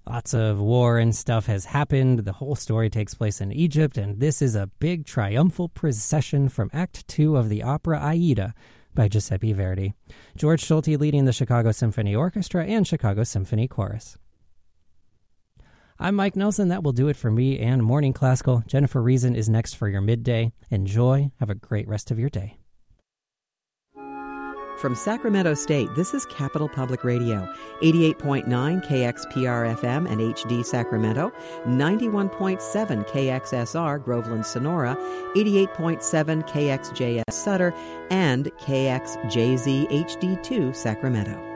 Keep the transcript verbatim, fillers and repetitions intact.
Lots of war and stuff has happened. The whole story takes place in Egypt, and this is a big triumphal procession from Act Two of the opera Aida by Giuseppe Verdi. George Schulte leading the Chicago Symphony Orchestra and Chicago Symphony Chorus. I'm Mike Nelson. That will do it for me and Morning Classical. Jennifer Reason is next for your midday. Enjoy. Have a great rest of your day. From Sacramento State, this is Capital Public Radio, eighty-eight point nine K X P R F M and H D Sacramento, ninety-one point seven K X S R Groveland Sonora, eighty-eight point seven K X J S Sutter, and K X J Z H D two Sacramento.